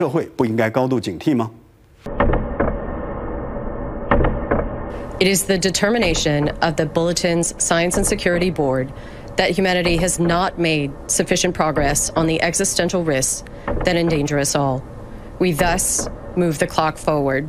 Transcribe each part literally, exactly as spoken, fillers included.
社会不应该高度警惕吗？ It is the determination of the Bulletin's Science and Security Board that humanity has not made sufficient progress on the existential risks that endanger us all. We thus move the clock forward.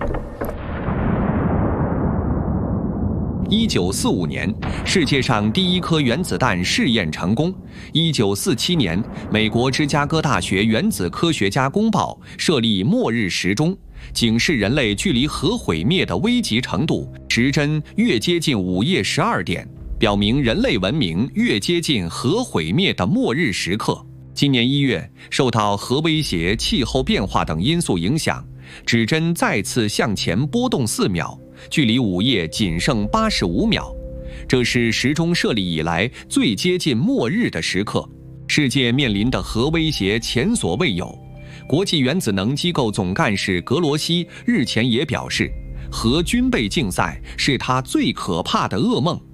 一九四五年，世界上第一颗原子弹试验成功。一九四七年，美国芝加哥大学原子科学家公报设立末日时钟，警示人类距离核毁灭的危急程度，时针越接近午夜十二点，表明人类文明越接近核毁灭的末日时刻。今年一月，受到核威胁、气候变化等因素影响，指针再次向前波动四秒，距离午夜仅剩八十五秒。这是时钟设立以来最接近末日的时刻。世界面临的核威胁前所未有。国际原子能机构总干事格罗西日前也表示，核军备竞赛是他最可怕的噩梦。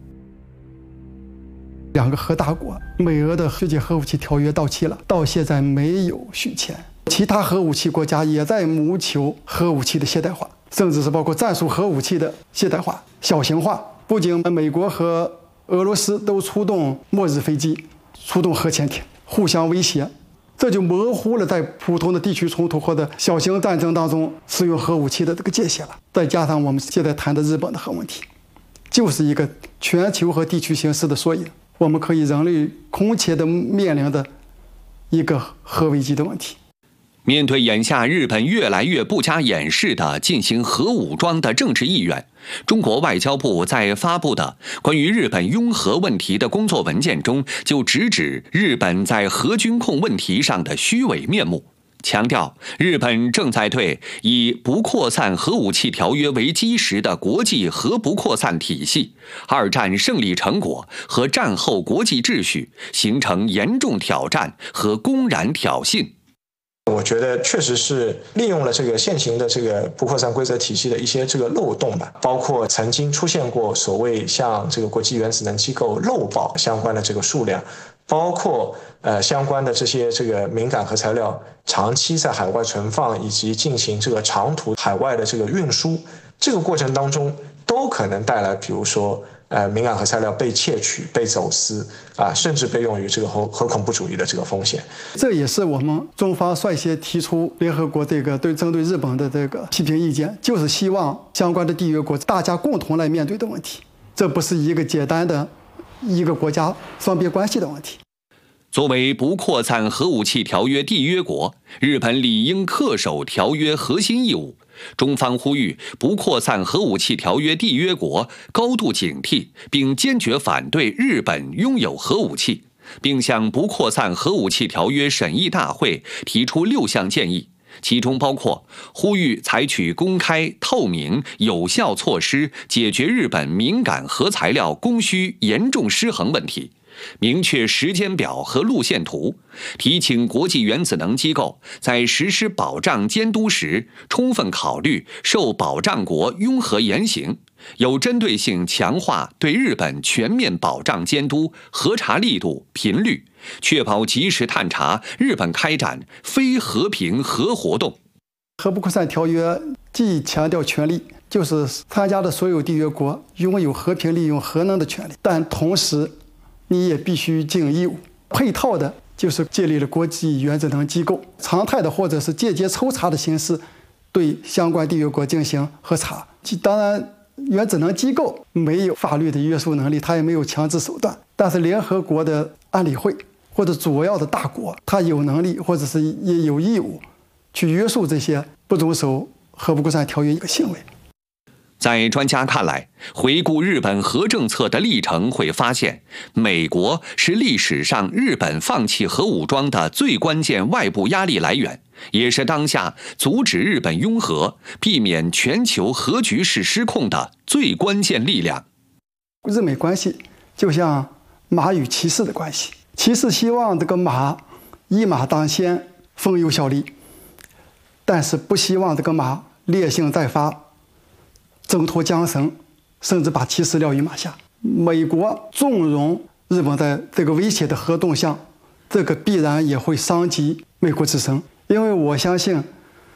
两个核大国，美俄的世界核武器条约到期了，到现在没有续签。其他核武器国家也在谋求核武器的现代化，甚至是包括战术核武器的现代化、小型化。不仅美国和俄罗斯都出动末日飞机、出动核潜艇，互相威胁，这就模糊了在普通的地区冲突或者小型战争当中使用核武器的这个界限了。再加上我们现在谈的日本的核问题，就是一个全球和地区形势的缩影。我们可以人类空前的面临的一个核危机的问题。 面对眼下日本越来越不加掩饰地进行核武装的政治意愿，中国外交部在发布的关于日本拥核问题的工作文件中，就直指日本在核军控问题上的虚伪面目，强调日本正在对以不扩散核武器条约为基石的国际核不扩散体系、二战胜利成果和战后国际秩序形成严重挑战和公然挑衅。 我觉得确实是利用了这个现行的这个不扩散规则体系的一些这个漏洞吧，包括曾经出现过所谓像这个国际原子能机构漏报相关的这个数量，包括呃相关的这些这个敏感核材料长期在海外存放以及进行这个长途海外的这个运输，这个过程当中都可能带来比如说呃，敏感核材料被窃取、被走私啊，甚至被用于这个核核恐怖主义的这个风险。 这也是我们中方率先提出联合国这个对针对日本的这个批评意见，就是希望相关的缔约国大家共同来面对的问题。这不是一个简单的一个国家双边关系的问题。 作为不扩散核武器条约缔约国，日本理应恪守条约核心义务。中方呼吁不扩散核武器条约缔约国高度警惕，并坚决反对日本拥有核武器，并向不扩散核武器条约审议大会提出六项建议，其中包括呼吁采取公开、透明、有效措施解决日本敏感核材料供需严重失衡问题，明确时间表和路线图，提请国际原子能机构在实施保障监督时充分考虑受保障国拥核言行，有针对性强化对日本全面保障监督、核查力度、频率，确保及时探查日本开展非和平核活动。 核不扩散条约既强调权利，就是参加的所有缔约国拥有和平利用核能的权利，但同时你也必须尽义务。配套的就是建立了国际原子能机构，常态的或者是间接抽查的形式对相关缔约国进行核查。当然原子能机构没有法律的约束能力，它也没有强制手段，但是联合国的安理会或者主要的大国，它有能力或者是也有义务去约束这些不遵守核不扩散条约一个行为。 在专家看来，回顾日本核政策的历程，会发现美国是历史上日本放弃核武装的最关键外部压力来源，也是当下阻止日本拥核、避免全球核局势失控的最关键力量。 日美关系就像马与骑士的关系，骑士希望这个马一马当先，风有效力，但是不希望这个马烈性再发，挣脱缰绳，甚至把骑士撂于马下。美国纵容日本在这个威胁的核动向，这个必然也会伤及美国自身，因为我相信